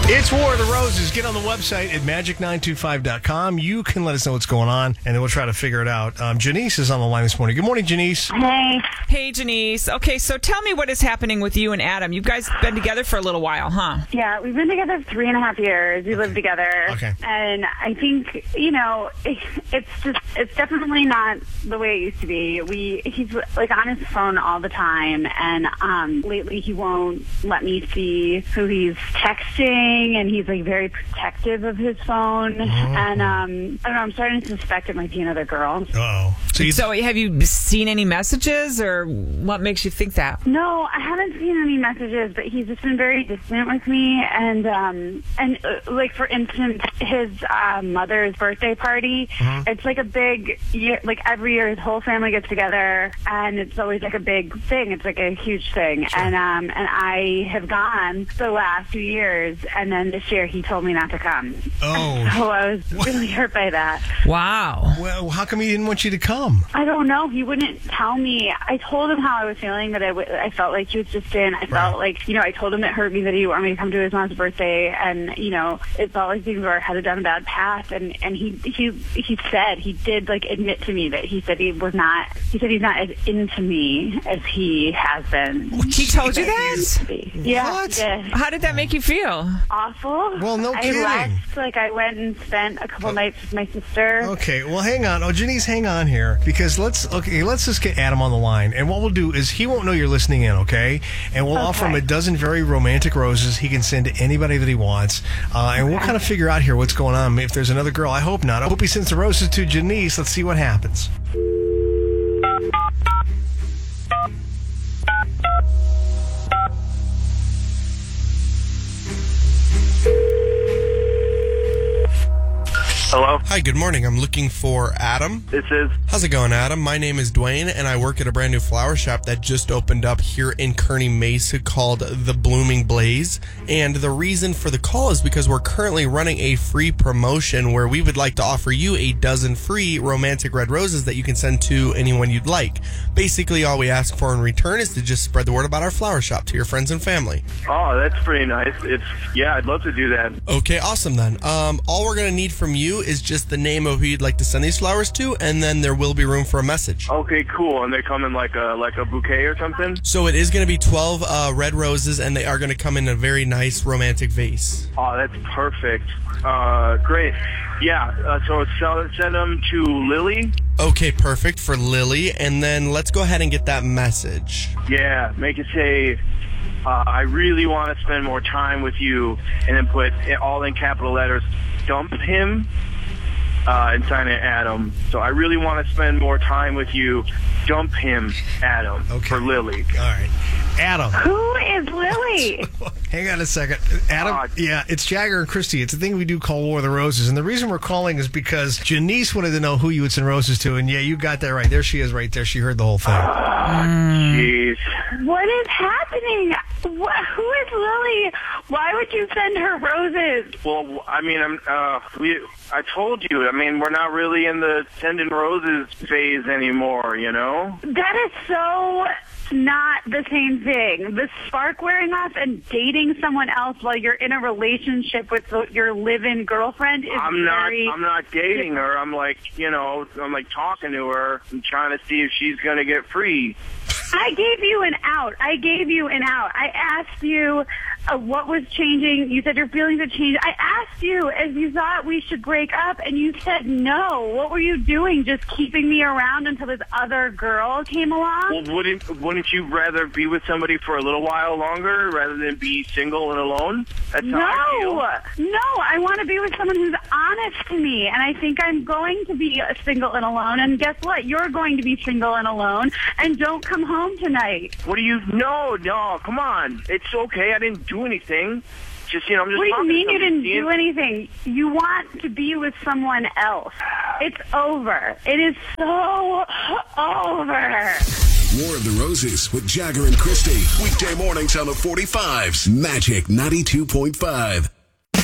It's War of the Roses. Get on the website at magic925.com. You can let us know what's going on, and then we'll try to figure it out. Janice is on the line this morning. Good morning, Janice. Hey. Hey, Janice. Okay, so tell me what is happening with you and Adam. You guys been together for a little while, huh? Yeah, we've been together 3.5 years. We live together. Okay. And I think, it's definitely not the way it used to be. He's like on his phone all the time, and lately he won't let me see who he's texting, and he's like very protective of his phone. And I don't know, I'm starting to suspect it might be another girl. Uh-oh. So have you seen any messages, or what makes you think that? No, I haven't seen any messages, but he's just been very distant with me. And like, for instance, his mother's birthday party, it's like a big year, like every year his whole family gets together, and it's always like a big thing. It's like a huge thing. Sure. And I have gone the last 2 years, and then this year he told me not to come. Oh. So I was really hurt by that. Wow. Well, how come he didn't want you to come? I don't know. He wouldn't tell me. I told him how I was feeling, that I felt like he was distant. I felt like, I told him it hurt me that he wanted me to come to his mom's birthday, and, it felt like things were headed down a bad path. And he said, he did like admit to me that he said he's not as into me as he has been. He told you that? Yeah. What? He did. How did that make you feel? Awful. Well, no kidding. I left, I went and spent a couple nights with my sister. Okay, well, hang on. Oh, Janice, hang on here, because let's just get Adam on the line, and what we'll do is he won't know you're listening in, okay? And we'll offer him a dozen very romantic roses he can send to anybody that he wants, and we'll kind of figure out here what's going on. If there's another girl, I hope not. I hope he sends the roses to Janice. Let's see what happens. Hello? Hi, good morning. I'm looking for Adam. This is... How's it going, Adam? My name is Dwayne, and I work at a brand new flower shop that just opened up here in Kearney Mesa called The Blooming Blaze. And the reason for the call is because we're currently running a free promotion where we would like to offer you a dozen free romantic red roses that you can send to anyone you'd like. Basically, all we ask for in return is to just spread the word about our flower shop to your friends and family. Oh, that's pretty nice. I'd love to do that. Okay, awesome then. All we're going to need from you is just the name of who you'd like to send these flowers to, and then there will be room for a message. Okay, cool. And they come in like a bouquet or something? So it is going to be 12 red roses, and they are going to come in a very nice romantic vase. Oh, that's perfect. Great. Yeah, so send them to Lily. Okay, perfect, for Lily. And then let's go ahead and get that message. Yeah, make it say... I really want to spend more time with you, and then put it all in capital letters, dump him, and sign it Adam. So I really want to spend more time with you, dump him, Adam, for Lily. All right. Adam. Who is Lily? Hang on a second. Adam, yeah, it's Jagger and Christy. It's a thing we do called War of the Roses. And the reason we're calling is because Janice wanted to know who you would send roses to. And yeah, you got that right. There she is right there. She heard the whole thing. Jeez. What is happening? Who is Lily? Why would you send her roses? Well, I mean, I told you. I mean, we're not really in the sending roses phase anymore, That is so not the same thing. The spark wearing off and dating someone else while you're in a relationship with your live-in girlfriend is I'm not dating her. I'm like, I'm like talking to her and trying to see if she's going to get free. I gave you an out. I asked you what was changing. You said your feelings had changed. I asked you if you thought we should break up, and you said no. What were you doing? Just keeping me around until this other girl came along? Well, wouldn't you rather be with somebody for a little while longer rather than be single and alone? That's how I feel. No, I want to be with someone who's honest to me, and I think I'm going to be single and alone. And guess what? You're going to be single and alone, and don't come home tonight. What do you? No, come on. It's okay. I didn't do anything. Just, I'm just. What do you mean you didn't do anything? You want to be with someone else. It's over. It is so over. War of the Roses with Jagger and Christy. Weekday mornings on the 45s. Magic 92.5.